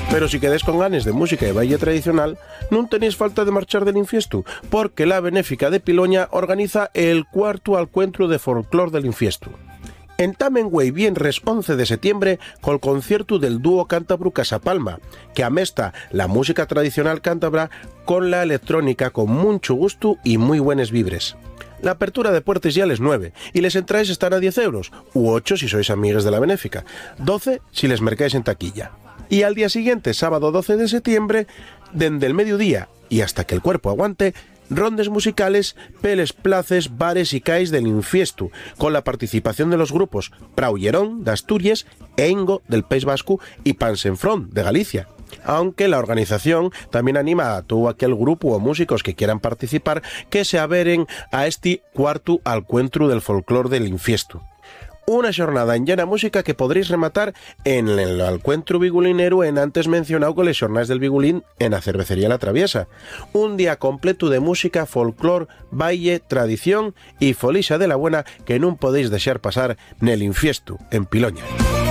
Pero si quedes con ganes de música y baile tradicional, non tenéis falta de marchar del Infiestu, porque la Benéfica de Piloña organiza el cuarto alcuentro de folclor del Infiestu. Entamen güey vienres 11 de septiembre col concierto del dúo cántabro Casapalma, que amesta la música tradicional cántabra con la electrónica con mucho gusto y muy buenos vibres. La apertura de puertas ya a las 9 y les entráis están a 10 euros, u 8 si sois amigues de la Benéfica, 12 si les mercáis en taquilla. Y al día siguiente, sábado 12 de septiembre, desde el mediodía y hasta que el cuerpo aguante, rondes musicales, peles places, bares y cais del Infiestu, con la participación de los grupos Praullerón, de Asturias, Eingo, del País Vasco, y Pansenfront, de Galicia. Aunque la organización también anima a todo aquel grupo o músicos que quieran participar que se averen a este cuarto alcuentro del folclor del Infiestu. Una xornada en llena música que podréis rematar en el alcuentro bigulinero en antes mencionado con les xornades del bigulín en la cervecería La Traviesa. Un día completo de música, folclor, baile, tradición y folixa de la buena que non podéis deixar pasar nel Infiestu, en Piloña.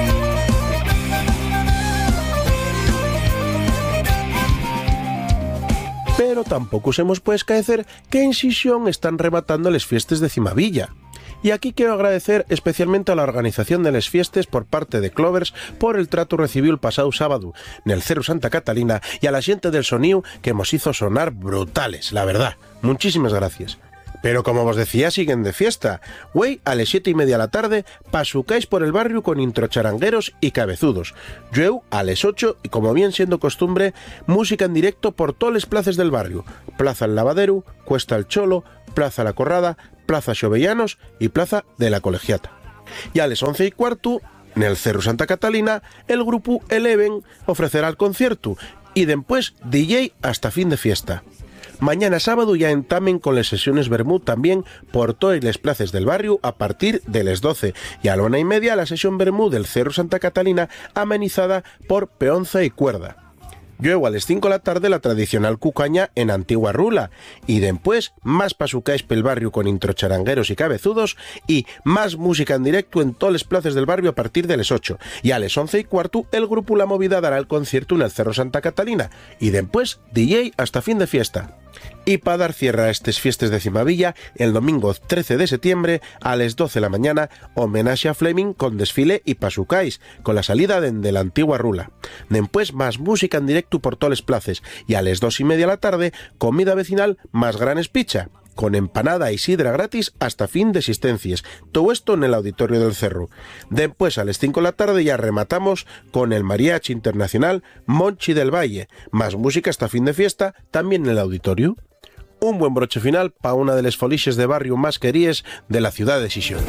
Pero tampoco se hemos puede escaecer que en Xixón están rematando les fiestas de Cimavilla. Y aquí quiero agradecer especialmente a la organización de les fiestes por parte de Clovers por el trato recibido el pasado sábado nel Cerro Santa Catalina y a la xente del sonío que nos hizo sonar brutales, la verdad. Muchísimas gracias. Pero como vos decía, siguen de fiesta. Güey, a las 7:30 de la tarde, pasucáis por el barrio con introcharangueros y cabezudos. Yo, a las 8, y como bien siendo costumbre, música en directo por todos los plazas del barrio. Plaza El Lavadero, Cuesta el Cholo, Plaza La Corrada, Plaza Xovellanos y Plaza de la Colegiata. Y a las 11:15, en el Cerro Santa Catalina, el grupo Eleven ofrecerá el concierto y después DJ hasta fin de fiesta. Mañana sábado ya entamen con las sesiones Bermú también por todas las plazas del barrio a partir de las 12 y a la 1:30 la sesión Bermú del Cerro Santa Catalina amenizada por peonza y cuerda. Luego a las 5 de la tarde la tradicional cucaña en Antigua Rula y después más pasucáis pel barrio con introcharangueros y cabezudos y más música en directo en todas las plazas del barrio a partir de las 8 y a las 11:15 el grupo La Movida dará el concierto en el Cerro Santa Catalina y después DJ hasta fin de fiesta. Y para dar cierre a estas fiestas de Cimavilla, el domingo 13 de septiembre a las 12 de la mañana, homenaje a Fleming con desfile y pasucáis, con la salida de la Antigua Rula. Después más música en directo por todas las plazas y a las 2:30 de la tarde, comida vecinal más gran espicha, con empanada y sidra gratis hasta fin de existencias. Todo esto en el Auditorio del Cerro. Después a las 5 de la tarde ya rematamos con el Mariachi Internacional Monchi del Valle, más música hasta fin de fiesta también en el Auditorio. Un buen broche final para una de las folixes de barrio más queríes de la ciudad de Xixón.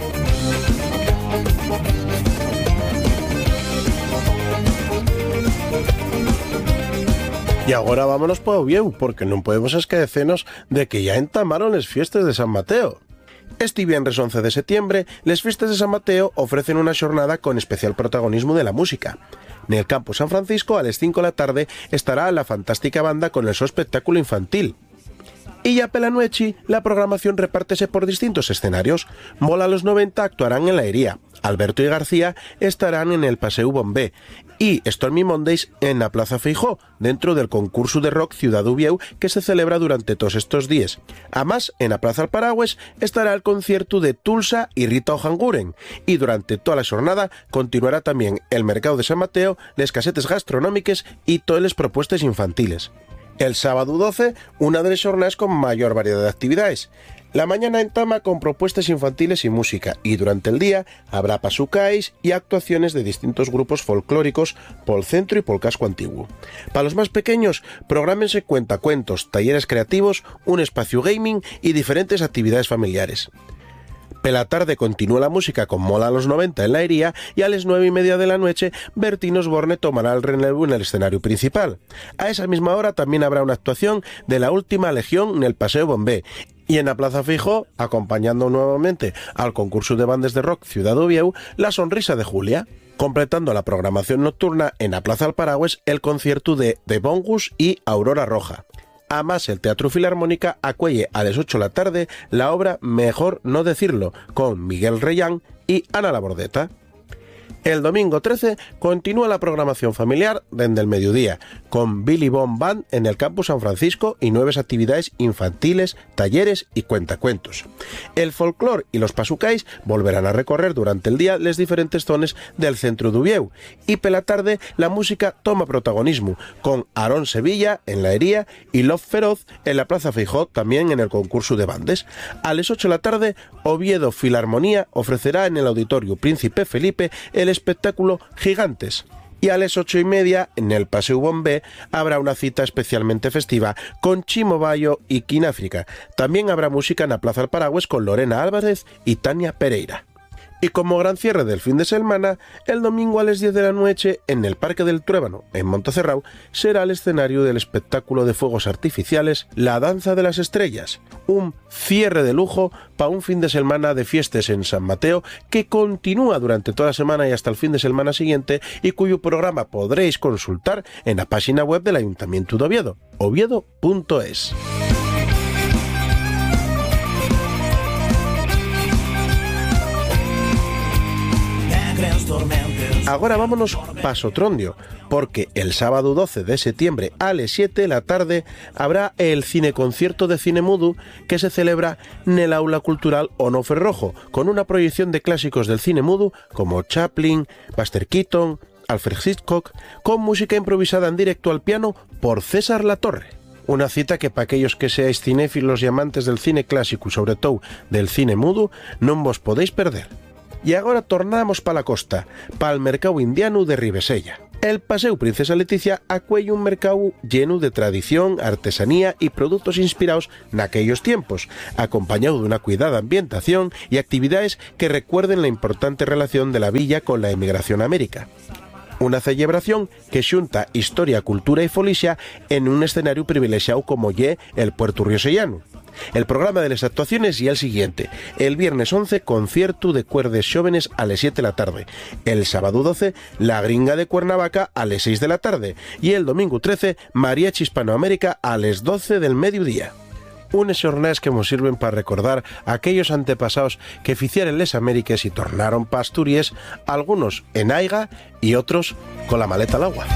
Y ahora vámonos para Ovieu, porque no podemos esquecernos de que ya entamaron las fiestas de San Mateo. Este viernes 11 de septiembre, las fiestas de San Mateo ofrecen una jornada con especial protagonismo de la música. En el Campo San Francisco, a las 5 de la tarde, estará la fantástica banda con el su espectáculo infantil. Y ya pela noche, la programación repártese por distintos escenarios. Mola los 90 actuarán en la Hería, Alberto y García estarán en el Paseu Bombé y Stormy Mondays en la Plaza Feijó, dentro del concurso de rock Ciudad Uvieu que se celebra durante todos estos días. Además, en la Plaza Alparagües estará el concierto de Tulsa y Rita Ojanguren y durante toda la jornada continuará también el Mercado de San Mateo, les casetes gastronómicas y todas las propuestas infantiles. El sábado 12, una de las jornadas con mayor variedad de actividades. La mañana entama con propuestas infantiles y música, y durante el día habrá pasucáis y actuaciones de distintos grupos folclóricos por el centro y por el casco antiguo. Para los más pequeños, prográmense cuentacuentos, talleres creativos, un espacio gaming y diferentes actividades familiares. Pela tarde continúa la música con Mola a los 90 en la Hería y a las 9:30 de la noche Bertín Osborne tomará el relevo en el escenario principal. A esa misma hora también habrá una actuación de la Última Legión en el Paseo Bombé y en la Plaza Feijó, acompañando nuevamente al concurso de bandas de rock Ciudad Uvieu, La Sonrisa de Julia. Completando la programación nocturna en la Plaza Alparagües el concierto de The Bongus y Aurora Roja. Además, el Teatro Filarmónica acuelle a las 8 de la tarde la obra Mejor no decirlo, con Miguel Reyán y Ana Labordeta. El domingo 13 continúa la programación familiar desde el mediodía, con Billy Bond Band en el Campus San Francisco y nuevas actividades infantiles, talleres y cuentacuentos. El folclore y los pasucais volverán a recorrer durante el día las diferentes zonas del centro d'Uvieu, y por la tarde la música toma protagonismo, con Aarón Sevilla en la Hería y Love Feroz en la Plaza Feijó, también en el concurso de bandes. A las 8 de la tarde, Oviedo Filarmonía ofrecerá en el Auditorio Príncipe Felipe el espectáculo Gigantes. Y a las 8:30, en el Paseo Bombé, habrá una cita especialmente festiva con Chimo Bayo y Kináfrica. También habrá música en la Plaza del Paragües con Lorena Álvarez y Tania Pereira. Y como gran cierre del fin de semana, el domingo a las 10 de la noche, en el Parque del Truébano, en Montecerrao, será el escenario del espectáculo de fuegos artificiales La Danza de las Estrellas, un cierre de lujo para un fin de semana de fiestas en San Mateo que continúa durante toda la semana y hasta el fin de semana siguiente, y cuyo programa podréis consultar en la página web del Ayuntamiento de Oviedo, oviedo.es. Ahora vámonos pa Sotrondio, porque el sábado 12 de septiembre a las 7 de la tarde habrá el cineconcierto de cine mudo que se celebra en el Aula Cultural Onofre Rojo, con una proyección de clásicos del cine mudo como Chaplin, Buster Keaton, Alfred Hitchcock, con música improvisada en directo al piano por César Latorre. Una cita que para aquellos que seáis cinéfilos y amantes del cine clásico y sobre todo del cine mudo non vos podéis perder. Y ahora tornamos pa la costa, pa el mercado indiano de Ribesella. El Paseo Princesa Leticia acuella un mercado lleno de tradición, artesanía y productos inspirados en aquellos tiempos, acompañado de una cuidada ambientación y actividades que recuerden la importante relación de la villa con la emigración a América. Una celebración que xunta historia, cultura y folixia en un escenario privilegiado como ye el Puerto Riosellano. El programa de las actuaciones y el siguiente: el viernes 11, concierto de cuerdes jóvenes a las 7 de la tarde, el sábado 12, la gringa de Cuernavaca a las 6 de la tarde y el domingo 13, mariachi Hispanoamérica a las 12 del mediodía. Unes jornadas que nos sirven para recordar a aquellos antepasados que ficieren les Américas y tornaron pa Asturias, algunos en aiga y otros con la maleta al agua.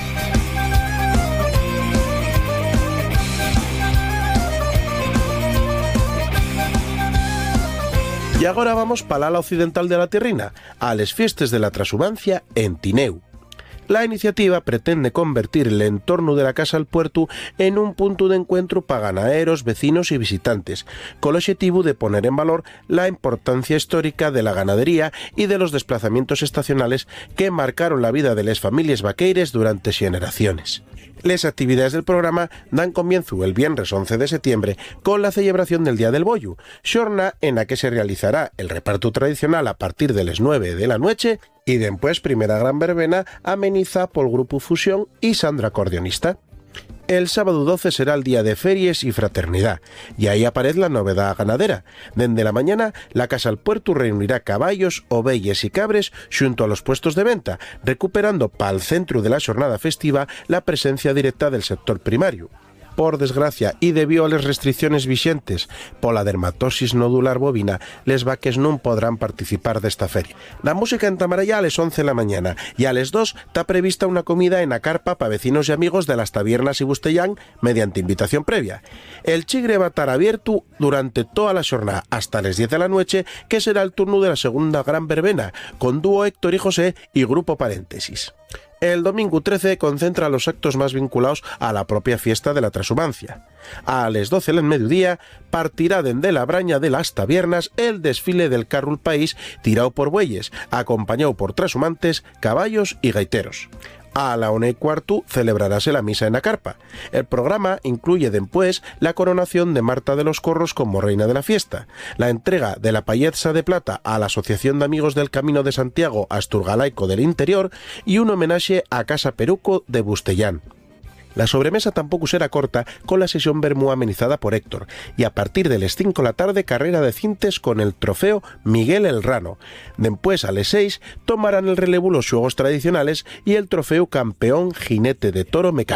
Y ahora vamos para la occidental de la Tierrina, a les fiestes de la Trashumancia en Tineu. La iniciativa pretende convertir el entorno de la Casa del Puerto en un punto de encuentro para ganaderos, vecinos y visitantes, con el objetivo de poner en valor la importancia histórica de la ganadería y de los desplazamientos estacionales que marcaron la vida de las familias vaqueires durante generaciones. Las actividades del programa dan comienzo el viernes 11 de septiembre con la celebración del Día del Bollo, xorna en la que se realizará el reparto tradicional a partir de las 9 de la noche y después primera gran verbena ameniza por Grupo Fusión y Sandra Acordeonista. El sábado 12 será el día de ferias y fraternidad, y ahí aparece la novedad ganadera. Dende la mañana, la Casa del Puerto reunirá caballos, ovelles y cabres junto a los puestos de venta, recuperando para el centro de la jornada festiva la presencia directa del sector primario. Por desgracia, y debido a las restricciones vigentes por la dermatosis nodular bovina, les vaques non podrán participar d'esta feria. La música entamará a las 11 de la mañana y a las 2 está prevista una comida en la carpa para vecinos y amigos de las tabernas y Bustellán mediante invitación previa. El chigre va a estar abierto durante toda la jornada hasta las 10 de la noche, que será el turno de la segunda gran verbena, con dúo Héctor y José y grupo Paréntesis. El domingo 13 concentra los actos más vinculados a la propia fiesta de la Trashumancia. A las 12 del mediodía partirá dende la braña de las tabernas el desfile del Carrul País tirado por bueyes, acompañado por trashumantes, caballos y gaiteros. A la 1:15 celebrarase la misa en la carpa. El programa incluye después la coronación de Marta de los Corros como reina de la fiesta, la entrega de la Payetza de Plata a la Asociación de Amigos del Camino de Santiago Asturgalaico del Interior y un homenaje a Casa Peruco de Bustellán. La sobremesa tampoco será corta, con la sesión vermú amenizada por Héctor, y a partir de las 5 de la tarde carrera de cintes con el trofeo Miguel el Rano. Después a las 6 tomarán el relevo los juegos tradicionales y el trofeo campeón jinete de toro mecánico.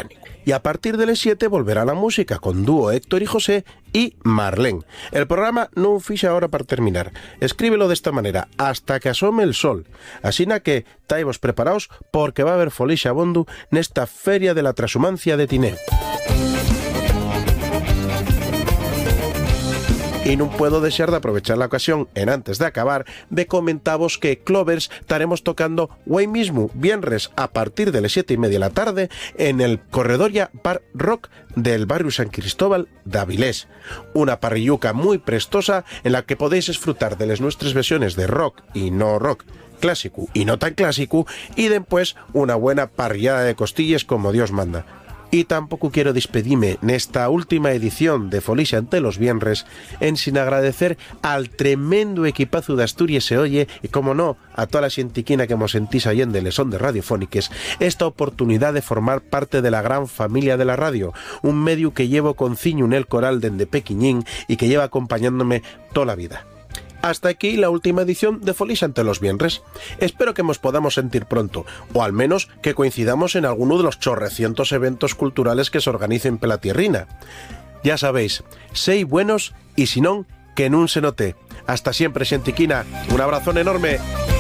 y a partir de las 7 volverá la música con dúo Héctor y José y Marlene. El programa non fixa ahora para terminar. Escríbelo desta maneira: hasta que asome el sol. Asina que taivos preparaos porque va a haber folixa abondo nesta feria de la transhumancia de Tiné. Y non puedo desear de aprovechar la ocasión, en antes de acabar, de comentavos que Clovers estaremos tocando hoy mismo, viernes, a partir de las 7:30 de la tarde, en el Corredoria Bar Rock del barrio San Cristóbal de Avilés. Una parrilluca muy prestosa en la que podéis disfrutar de las nuestras versiones de rock y no rock, clásico y no tan clásico, y después una buena parrillada de costillas como Dios manda. Y tampoco quiero despedirme nesta última edición de Folixa ante los viernes en sin agradecer al tremendo equipazo de Asturias se oye y, como no, a toda la xentiquina que mos sentís allende les ondes radiofóniques esta oportunidad de formar parte de la gran familia de la radio, un medio que llevo con ciño en el coral dende pequiñín y que lleva acompañándome toda la vida. Hasta aquí la última edición de Folixa ante los viernes. Espero que nos podamos sentir pronto, o al menos que coincidamos en alguno de los chorrecientos eventos culturales que se organicen pela tierrina. Ya sabéis, sei buenos y si non, que nun se note. Hasta siempre, xentiquina. Un abrazón enorme.